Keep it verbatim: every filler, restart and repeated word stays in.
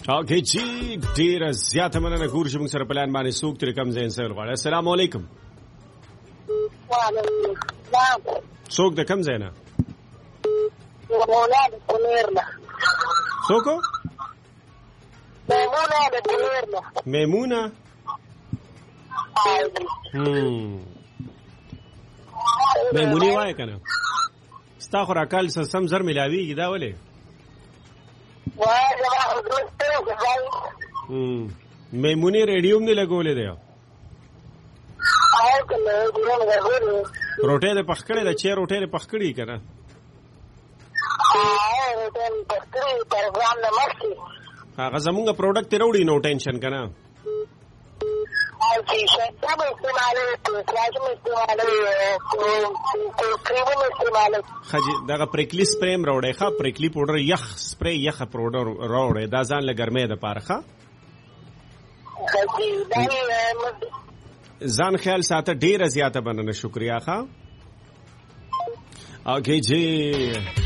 اوکې چې ډیره زیاته مننه ګور چې موږ سره پلان باندې څوک تر کم ځای انسان غواړي. السلام علیکم. وعلیکم السلام. څوک د کم ځای نه؟ میمونه د پنیر نه. څوک؟ میمونه د پنیر نه. میمونه؟ هم میمونی وای کنه ستا خو راکال سم زر ملاویږي دا ولې؟ وای زما حضور ته وځي. هم میمونی ریډیوم نه لګولې دی. آو کنه ګورم غوړې. روټه د پخکړې د چیر روټه د پخکړې کنه. آو روټه پخکړې پروګرام نه مخکې. هغه زمونږ پروډکټ وروړي نو ټینشن کنه. چې شته به استعمالوي پلاټم استعمالوي کریم استعمالوي. خجی دغه پریکلی سپریم راوړی ښه پریکلی پاوډر یخ سپری یخ پاوډر راوړی دا ځان له ګرمۍ دپاره ښه ځان خیال ساته ډیره زیاته مننه شکریه ښه اوکې جی